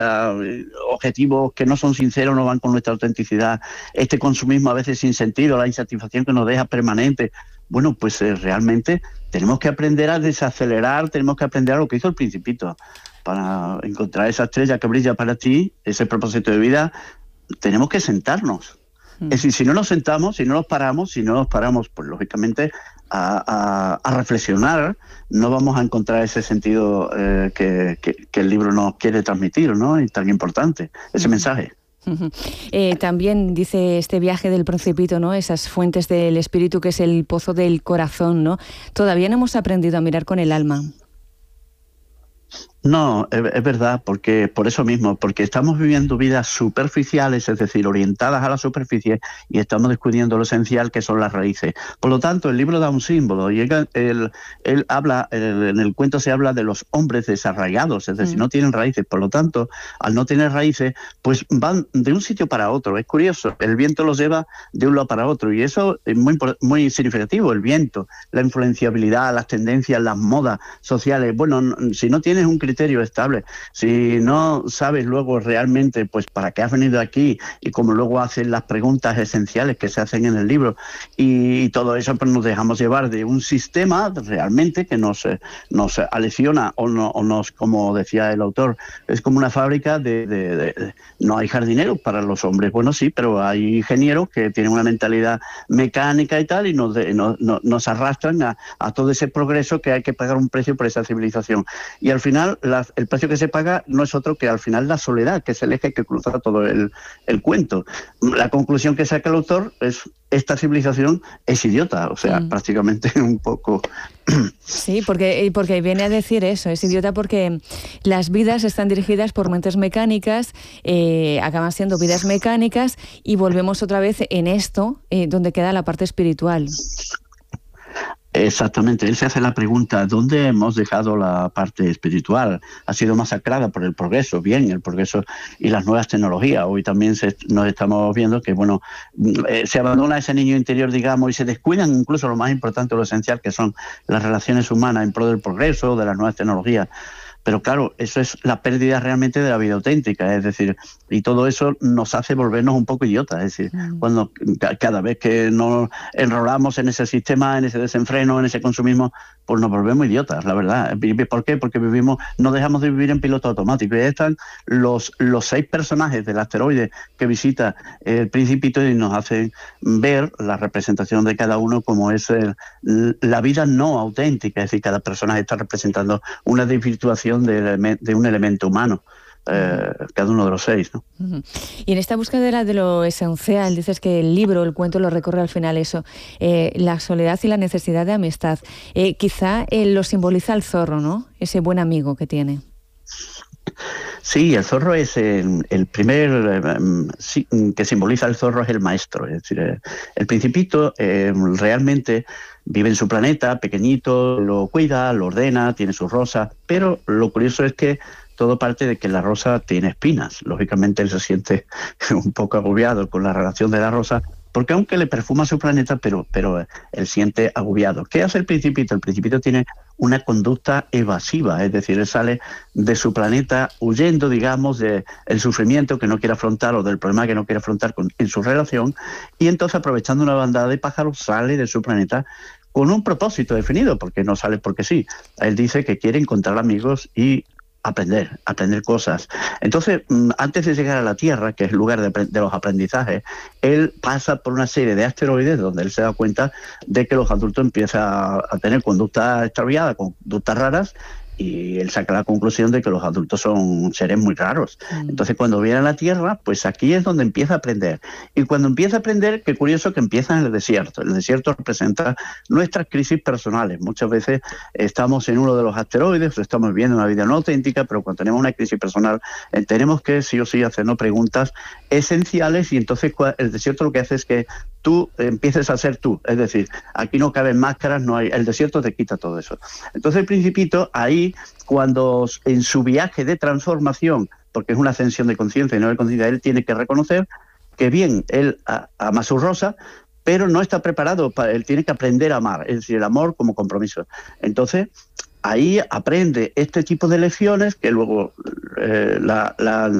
objetivos que no son sinceros, no van con nuestra autenticidad, este consumismo a veces sin sentido, la insatisfacción que nos deja permanente. Bueno, pues realmente tenemos que aprender a desacelerar, tenemos que aprender a lo que hizo el Principito. Para encontrar esa estrella que brilla para ti, ese propósito de vida, tenemos que sentarnos. Es decir, si no nos sentamos, si no nos paramos, pues lógicamente a reflexionar, no vamos a encontrar ese sentido que el libro nos quiere transmitir, ¿no? Y tan importante, ese mensaje. También dice este viaje del Principito, ¿no? Esas fuentes del espíritu, que es el pozo del corazón, ¿no? Todavía no hemos aprendido a mirar con el alma. No, es verdad, porque por eso mismo, porque estamos viviendo vidas superficiales, es decir, orientadas a la superficie, y estamos descubriendo lo esencial, que son las raíces. Por lo tanto, el libro da un símbolo, y él habla, en el cuento se habla de los hombres desarraigados, es decir, no tienen raíces. Por lo tanto, al no tener raíces, pues van de un sitio para otro. Es curioso, el viento los lleva de un lado para otro, y eso es muy significativo, el viento, la influenciabilidad, las tendencias, las modas sociales. Bueno, si no tienes un criterio estable, si no sabes luego realmente pues para qué has venido aquí, y como luego hacen las preguntas esenciales que se hacen en el libro, y todo eso, pues nos dejamos llevar de un sistema realmente que nos alecciona o nos, como decía el autor, es como una fábrica de no hay jardineros para los hombres. Bueno, sí, pero hay ingenieros que tienen una mentalidad mecánica y tal, y nos arrastran a todo ese progreso, que hay que pagar un precio por esa civilización. Y al final el precio que se paga no es otro que al final la soledad, que es el eje que cruza todo el cuento. La conclusión que saca el autor es: esta civilización es idiota, o sea, prácticamente un poco. Sí, porque viene a decir eso, es idiota porque las vidas están dirigidas por mentes mecánicas, acaban siendo vidas mecánicas, y volvemos otra vez en esto, donde queda la parte espiritual. Exactamente, él se hace la pregunta: ¿dónde hemos dejado la parte espiritual? Ha sido masacrada por el progreso, el progreso y las nuevas tecnologías. Hoy también nos estamos viendo que, bueno, se abandona ese niño interior, digamos, y se descuidan incluso lo más importante, lo esencial, que son las relaciones humanas en pro del progreso, de las nuevas tecnologías. Pero claro, eso es la pérdida realmente de la vida auténtica, es decir, y todo eso nos hace volvernos un poco idiotas, es decir, cuando cada vez que nos enrolamos en ese sistema, en ese desenfreno, en ese consumismo, pues nos volvemos idiotas, la verdad. ¿Por qué? Porque no dejamos de vivir en piloto automático. Y ahí están los 6 personajes del asteroide que visita el Principito, y nos hacen ver la representación de cada uno como es la vida no auténtica, es decir, cada personaje está representando una desvirtuación de un elemento humano, cada uno de los 6, ¿no? Y en esta búsqueda de lo esencial, dices que el libro, el cuento, lo recorre al final eso, la soledad y la necesidad de amistad. Quizá lo simboliza el zorro, ¿no? Ese buen amigo que tiene. Sí, el zorro es el primer que simboliza el zorro, es el maestro. Es decir, el Principito realmente vive en su planeta, pequeñito, lo cuida, lo ordena, tiene sus rosas, pero lo curioso es que todo parte de que la rosa tiene espinas. Lógicamente él se siente un poco agobiado con la relación de la rosa, porque aunque le perfuma su planeta, pero él siente agobiado. ¿Qué hace el Principito? El Principito tiene una conducta evasiva, es decir, él sale de su planeta huyendo, digamos, del sufrimiento que no quiere afrontar, o del problema que no quiere afrontar en su relación, y entonces, aprovechando una bandada de pájaros, sale de su planeta con un propósito definido, porque no sale porque sí. Él dice que quiere encontrar amigos y aprender cosas. Entonces, antes de llegar a la Tierra, que es el lugar de los aprendizajes, él pasa por una serie de asteroides donde él se da cuenta de que los adultos empiezan a tener conductas extraviadas, conductas raras, y él saca la conclusión de que los adultos son seres muy raros. Entonces, cuando viene a la Tierra, pues aquí es donde empieza a aprender. Y cuando empieza a aprender, qué curioso que empieza en el desierto. El desierto representa nuestras crisis personales. Muchas veces estamos en uno de los asteroides, estamos viviendo una vida no auténtica, pero cuando tenemos una crisis personal, tenemos que sí o sí hacernos preguntas esenciales, y entonces el desierto lo que hace es que tú empieces a ser tú. Es decir, aquí no caben máscaras, el desierto te quita todo eso. Entonces el Principito ahí, cuando en su viaje de transformación, porque es una ascensión de conciencia y no de conciencia, él tiene que reconocer que bien, él ama su rosa, pero no está preparado él tiene que aprender a amar, es decir, el amor como compromiso. Entonces, ahí aprende este tipo de lecciones que luego las